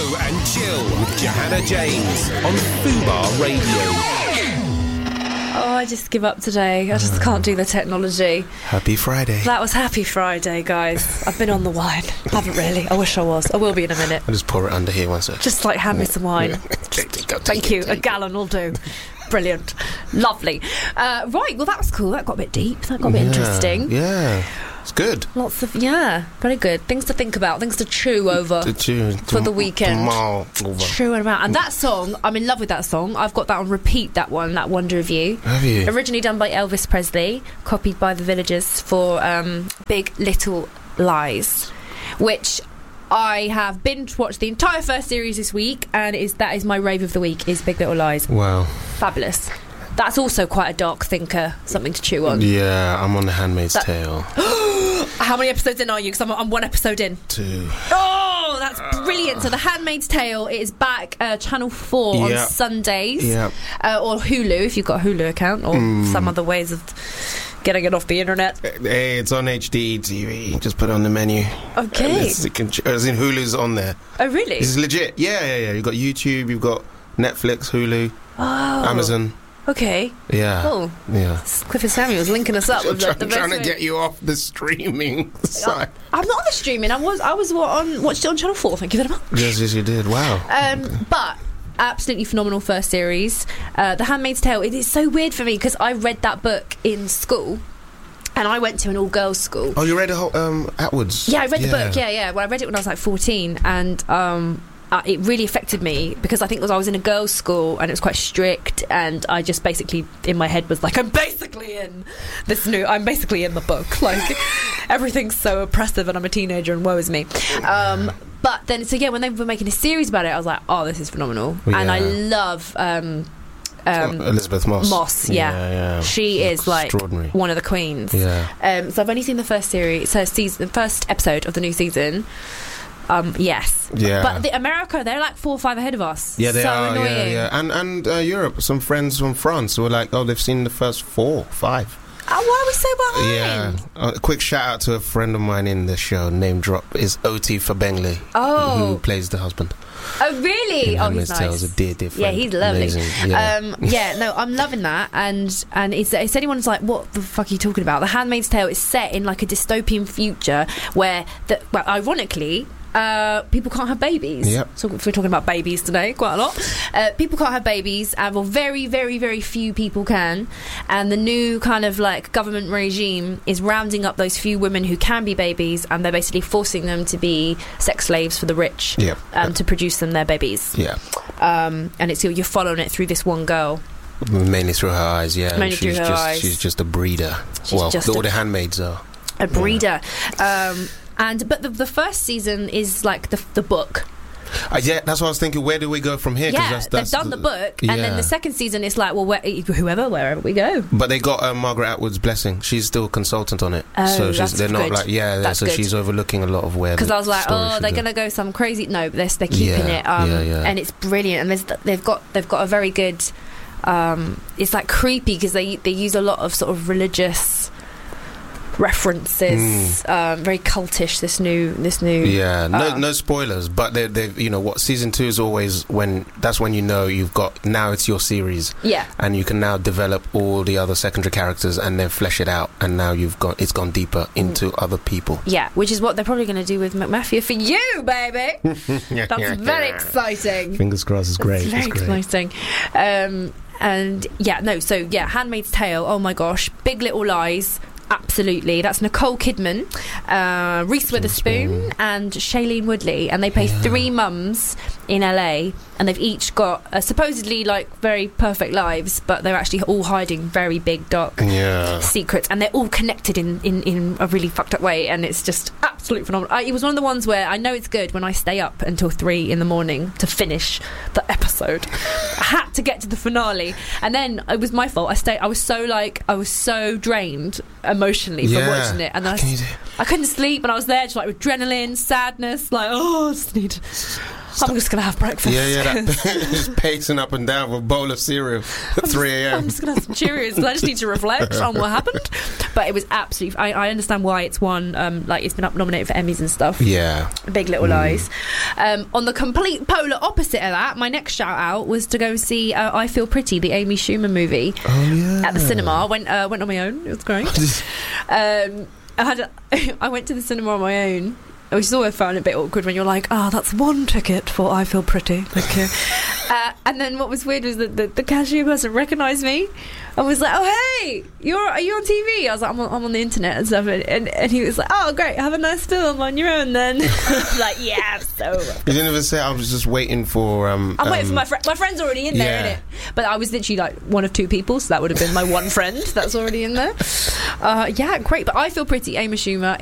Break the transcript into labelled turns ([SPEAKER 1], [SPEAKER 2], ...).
[SPEAKER 1] and Chill with Johanna James on Fubar Radio.
[SPEAKER 2] Oh, I just give up today. I just can't do the technology.
[SPEAKER 3] Happy Friday.
[SPEAKER 2] That was Happy Friday, guys. I've been on the wine. Haven't really. I wish I was. I will be in a minute.
[SPEAKER 3] I'll just pour it under here one sec.
[SPEAKER 2] Just like hand me some wine. Thank you. A gallon will do. Brilliant. Lovely. Right, well, that was cool. That got a bit deep. That got a bit interesting.
[SPEAKER 3] Yeah. It's good.
[SPEAKER 2] Lots of, very good. Things to think about, things to chew over for the weekend. Chewing about. And that song, I'm in love with that song. I've got that on repeat, that one, that Wonder of You.
[SPEAKER 3] Have you?
[SPEAKER 2] Originally done by Elvis Presley, copied by the Villagers for Big Little Lies, which I have binge-watched the entire first series this week, and that is my rave of the week, is Big Little Lies.
[SPEAKER 3] Wow.
[SPEAKER 2] Fabulous. That's also quite a dark thinker, something to chew on.
[SPEAKER 3] Yeah, I'm on The Handmaid's Tale.
[SPEAKER 2] How many episodes in are you? Because I'm one episode in.
[SPEAKER 3] 2.
[SPEAKER 2] Oh, that's brilliant. So The Handmaid's Tale, it is back Channel 4 on Sundays.
[SPEAKER 3] Yeah.
[SPEAKER 2] Or Hulu, if you've got a Hulu account, or some other ways of getting it off the internet.
[SPEAKER 3] Hey, it's on HD TV. Just put it on the menu.
[SPEAKER 2] Okay.
[SPEAKER 3] As in Hulu's on there.
[SPEAKER 2] Oh, really?
[SPEAKER 3] This is legit. Yeah. You've got YouTube, you've got Netflix, Hulu, Amazon.
[SPEAKER 2] Okay.
[SPEAKER 3] Yeah.
[SPEAKER 2] Oh.
[SPEAKER 3] Yeah.
[SPEAKER 2] Clifford Samuels linking us up with the
[SPEAKER 3] trying to get you off the streaming side.
[SPEAKER 2] I'm not on the streaming. I was watched it on Channel 4. Thank you very much.
[SPEAKER 3] Yes, you did. Wow.
[SPEAKER 2] But absolutely phenomenal first series. The Handmaid's Tale. It is so weird for me because I read that book in school. And I went to an all-girls school.
[SPEAKER 3] Oh, you read it Atwood's?
[SPEAKER 2] Yeah, I read the book. Yeah. Well, I read it when I was like 14, and it really affected me because I think I was in a girls' school and it was quite strict, and I just basically in my head was like, I'm basically in the book. Like everything's so oppressive, and I'm a teenager, and woe is me. But then, when they were making a series about it, I was like, oh, this is phenomenal, and I love.
[SPEAKER 3] Elizabeth Moss.
[SPEAKER 2] Yeah. She is like one of the queens.
[SPEAKER 3] Yeah.
[SPEAKER 2] So I've only seen the first series, the first episode of the new season. Yes. Yeah. But America, they're like 4 or 5 ahead of us.
[SPEAKER 3] Yeah, they
[SPEAKER 2] so
[SPEAKER 3] are.
[SPEAKER 2] Annoying.
[SPEAKER 3] Yeah. And Europe, some friends from France who were like, oh, they've seen the first 4, 5.
[SPEAKER 2] Why are we so behind?
[SPEAKER 3] Yeah. A quick shout out to a friend of mine in the show, name drop, is Oti Fabengli, who plays the husband.
[SPEAKER 2] Oh, really? He's nice.
[SPEAKER 3] Tales, a dear friend.
[SPEAKER 2] Yeah, he's lovely.
[SPEAKER 3] Amazing. Yeah.
[SPEAKER 2] No, I'm loving that. And if anyone's like, what the fuck are you talking about? The Handmaid's Tale is set in like a dystopian future where, ironically, people can't have babies.
[SPEAKER 3] Yep.
[SPEAKER 2] So if we're talking about babies today, quite a lot. People can't have babies, well, very, very, very few people can. And the new kind of like government regime is rounding up those few women who can be babies, and they're basically forcing them to be sex slaves for the rich, to produce them their babies.
[SPEAKER 3] Yeah.
[SPEAKER 2] And you're following it through this one girl.
[SPEAKER 3] Mainly through her eyes, yeah.
[SPEAKER 2] Mainly through her eyes.
[SPEAKER 3] She's just a breeder. All the handmaids are.
[SPEAKER 2] A breeder. But the first season is like the book.
[SPEAKER 3] Yeah, that's what I was thinking. Where do we go from here?
[SPEAKER 2] Yeah, they've done the book, and then the second season is like, well, wherever we go.
[SPEAKER 3] But they got Margaret Atwood's blessing. She's still a consultant on it,
[SPEAKER 2] so
[SPEAKER 3] they're not like so she's overlooking a lot of where.
[SPEAKER 2] Because I was like, they're going to go some crazy. No, they're keeping it, and it's brilliant. And they've got a very good. It's like creepy because they use a lot of sort of religious references, very cultish. This new.
[SPEAKER 3] Yeah, no spoilers, but they've what season 2 is always that's when you've got, now it's your series.
[SPEAKER 2] Yeah, and
[SPEAKER 3] you can now develop all the other secondary characters and then flesh it out, and now it's gone deeper into other people.
[SPEAKER 2] Yeah, which is what they're probably going to do with McMafia for you, baby. That's very exciting.
[SPEAKER 3] Fingers crossed. It's great.
[SPEAKER 2] It's very exciting. Handmaid's Tale. Oh my gosh, Big Little Lies. Absolutely. That's Nicole Kidman, Reese Witherspoon and Shailene Woodley, and they play 3 mums in LA, and they've each got supposedly like very perfect lives, but they're actually all hiding very big dark secrets, and they're all connected in a really fucked up way, and it's just absolutely phenomenal. It was one of the ones where I know it's good when I stay up until 3 in the morning to finish the episode. I had to get to the finale, and then it was my fault. I was so drained emotionally from watching it, and I couldn't sleep, and I was there just like with adrenaline, sadness, like I just need I'm just going to have breakfast.
[SPEAKER 3] Yeah, just pacing up and down with a bowl of cereal at 3 a.m.
[SPEAKER 2] I'm just going to have some Cheerios because I just need to reflect on what happened. But it was absolutely... I understand why it's won... it's been nominated for Emmys and stuff.
[SPEAKER 3] Yeah.
[SPEAKER 2] Big Little Lies. On the complete polar opposite of that, my next shout-out was to go see I Feel Pretty, the Amy Schumer movie, at the cinema. Went on my own. It was great. I went to the cinema on my own, which is always found a bit awkward when you're like, that's one ticket for I Feel Pretty. Thank you. And then what was weird was that the cashier person recognised me and was like, oh, hey, are you on TV? I was like, I'm on the internet and stuff. And he was like, oh, great, have a nice film on your own then. I was like, yeah, so...
[SPEAKER 3] You didn't even say I was just waiting for...
[SPEAKER 2] I'm waiting for my friend. My friend's already in there, innit? But I was literally like one of two people, so that would have been my one friend that's already in there. Yeah, great. But I Feel Pretty, Amy Schumer.